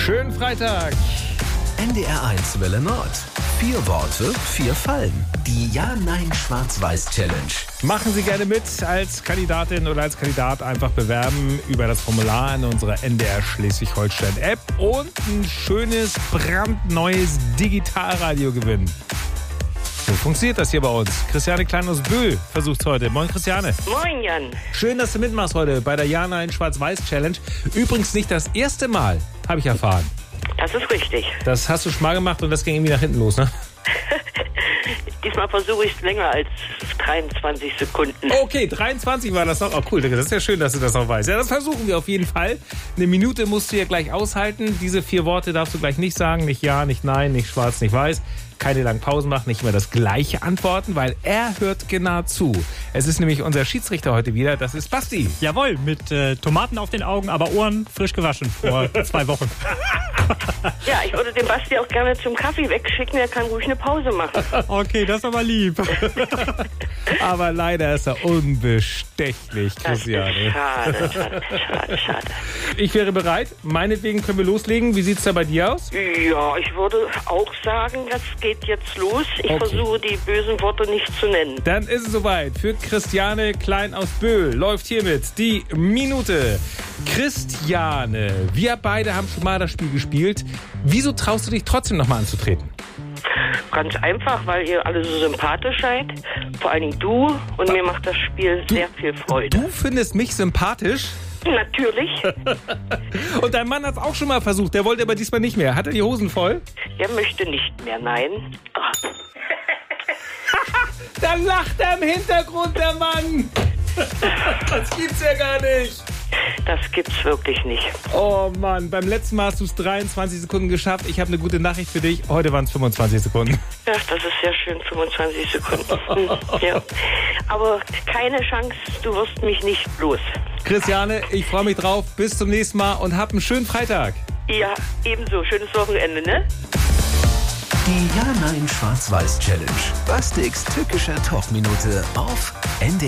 Schönen Freitag. NDR1 Welle Nord. 4 Worte, 4 Fallen. Die Ja-Nein-Schwarz-Weiß-Challenge. Machen Sie gerne mit als Kandidatin oder als Kandidat. Einfach bewerben über das Formular in unserer NDR Schleswig-Holstein-App und ein schönes, brandneues Digitalradio gewinnen. So funktioniert das hier bei uns. Christiane Klein aus Böhl versucht's heute. Moin, Christiane. Moin, Jan. Schön, dass du mitmachst heute bei der Ja-Nein-Schwarz-Weiß-Challenge. Übrigens nicht das erste Mal, habe ich erfahren. Das ist richtig. Das hast du schon mal gemacht und das ging irgendwie nach hinten los, ne? Diesmal versuche ich es länger als 23 Sekunden. Okay, 23 war das noch. Oh cool, das ist ja schön, dass du das noch weißt. Ja, das versuchen wir auf jeden Fall. Eine Minute musst du ja gleich aushalten. Diese 4 Worte darfst du gleich nicht sagen. Nicht ja, nicht nein, nicht schwarz, nicht weiß. Keine langen Pausen machen, nicht immer das Gleiche antworten, weil er hört genau zu. Es ist nämlich unser Schiedsrichter heute wieder, das ist Basti. Jawohl, mit Tomaten auf den Augen, aber Ohren frisch gewaschen vor 2 Wochen. Ja, ich würde den Basti auch gerne zum Kaffee wegschicken, er kann ruhig eine Pause machen. Okay, das ist aber lieb. Aber leider ist er unbestechlich, Das ist Christiane. schade. Ich wäre bereit, meinetwegen können wir loslegen. Wie sieht's da bei dir aus? Ja, ich würde auch sagen, das geht jetzt los. Ich versuche die bösen Worte nicht zu nennen. Dann ist es soweit. Für Christiane Klein aus Böhl läuft hiermit die Minute. Christiane, wir beide haben schon mal das Spiel gespielt. Wieso traust du dich trotzdem nochmal anzutreten? Ganz einfach, weil ihr alle so sympathisch seid. Vor allen Dingen du. Und mir macht das Spiel sehr viel Freude. Du findest mich sympathisch? Natürlich. Und dein Mann hat es auch schon mal versucht. Der wollte aber diesmal nicht mehr. Hat er die Hosen voll? Der möchte nicht mehr, nein. Da lacht er im Hintergrund, der Mann. Das gibt's ja gar nicht. Das gibt's wirklich nicht. Oh Mann, beim letzten Mal hast du es 23 Sekunden geschafft. Ich habe eine gute Nachricht für dich. Heute waren es 25 Sekunden. Ja, das ist sehr schön, 25 Sekunden. Ja. Aber keine Chance, du wirst mich nicht los. Christiane, ich freue mich drauf. Bis zum nächsten Mal und hab einen schönen Freitag. Ja, ebenso. Schönes Wochenende, ne? Die Ja-Nein-Schwarz-Weiß-Challenge. Bastiks tückischer Talkminute auf NDR.